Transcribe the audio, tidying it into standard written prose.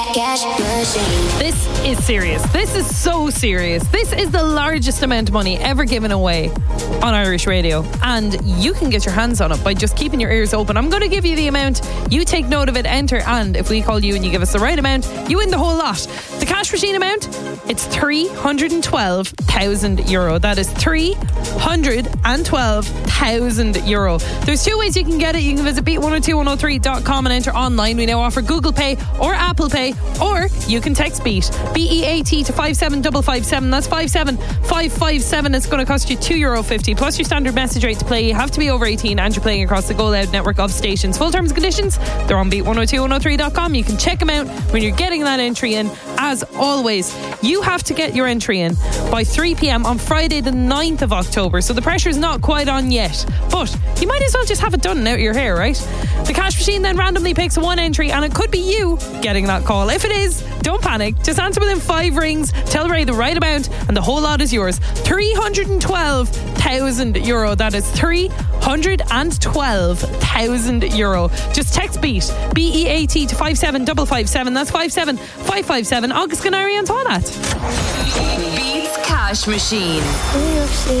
Cash machine. This is serious. This is so serious. This is the largest amount of money ever given away on Irish radio, and you can get your hands on it by just keeping your ears open. I'm going to give you the amount, you take note of it, enter, and if we call you and you give us the right amount, you win the whole lot. The cash machine amount, it's €312,000. That is €312,000. There's two ways you can get it. You can visit beat102103.com and enter online. We now offer Google Pay or Apple Pay, or you can text BEAT, BEAT, to 57557. That's 57557. It's going to cost you €2.50 plus your standard message rate to play. You have to be over 18 and you're playing across the Go Loud network of stations. Full terms and conditions, they're on beat102103.com. You can check them out when you're getting that entry in. As always, you have to get your entry in by 3 p.m. on Friday the 9th of October, so the pressure's not quite on yet, but you might as well just have it done out your hair, right? The cash machine then randomly picks one entry, and it could be you getting that call. If it is, don't panic, just answer within 5 rings, tell Ray the right amount, and the whole lot is yours. €312,000. That is €312,000. Just text BEAT, BEAT, to 57557. That's 57557. August Canary and Tonat. Beats Cash Machine.